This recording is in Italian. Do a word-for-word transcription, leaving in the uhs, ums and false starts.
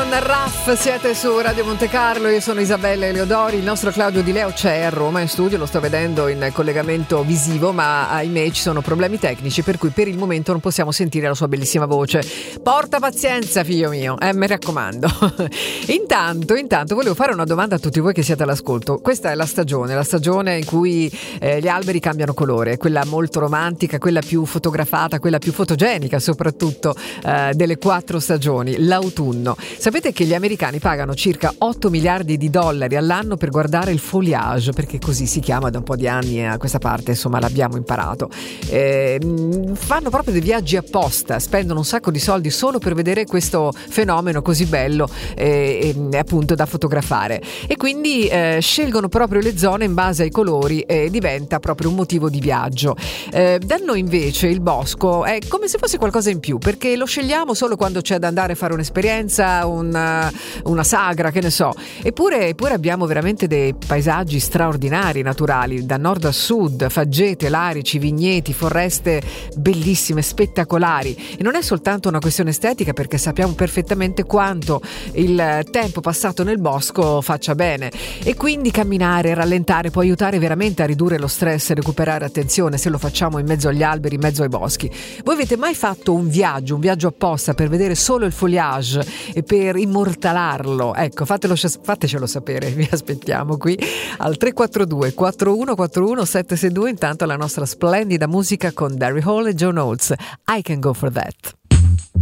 Raff, siete su Radio Monte Carlo, io sono Isabella Eleodori, il nostro Claudio Di Leo c'è a Roma in studio, lo sto vedendo in collegamento visivo, ma ahimè ci sono problemi tecnici per cui per il momento non possiamo sentire la sua bellissima voce. Porta pazienza, figlio mio, eh, mi raccomando. intanto, intanto volevo fare una domanda a tutti voi che siete all'ascolto. Questa è la stagione, la stagione in cui eh, gli alberi cambiano colore, quella molto romantica, quella più fotografata, quella più fotogenica soprattutto eh, delle quattro stagioni, l'autunno. Sapete che gli americani pagano circa otto miliardi di dollari all'anno per guardare il foliage, perché così si chiama da un po' di anni a questa parte, insomma l'abbiamo imparato. Eh, fanno proprio dei viaggi apposta, spendono un sacco di soldi solo per vedere questo fenomeno così bello eh, eh, appunto da fotografare, e quindi eh, scelgono proprio le zone in base ai colori e diventa proprio un motivo di viaggio. Eh, da noi invece il bosco è come se fosse qualcosa in più, perché lo scegliamo solo quando c'è da andare a fare un'esperienza, un una sagra, che ne so. Eppure, eppure abbiamo veramente dei paesaggi straordinari naturali, da nord a sud, faggete, larici, vigneti, foreste bellissime, spettacolari. E non è soltanto una questione estetica, perché sappiamo perfettamente quanto il tempo passato nel bosco faccia bene, e quindi camminare, rallentare può aiutare veramente a ridurre lo stress e recuperare attenzione se lo facciamo in mezzo agli alberi, in mezzo ai boschi. Voi avete mai fatto un viaggio, un viaggio apposta per vedere solo il foliage e per immortalarlo? Ecco, fatelo, fatecelo sapere, vi aspettiamo qui al tre quattro due quattro uno quattro uno sette sei due. Intanto la nostra splendida musica con Daryl Hall e John Oates, I Can Go For That.